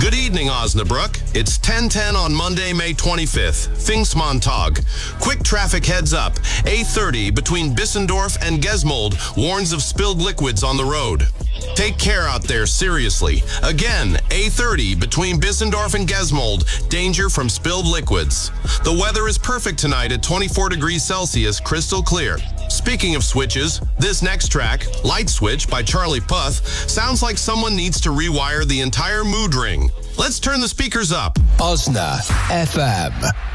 Good evening, Osnabrück. It's 10:10 on Monday, May 25th. Pfingstmontag. Quick traffic heads up. A30 between Bissendorf and Gesmold warns of spilled liquids on the road. Take care out there, seriously. Again, A30 between Bissendorf and Gesmold. Danger from spilled liquids. The weather is perfect tonight at 24 degrees Celsius, crystal clear. Speaking of switches, this next track, Light Switch by Charlie Puth, sounds like someone needs to rewire the entire mood ring. Let's turn the speakers up. Osna FM.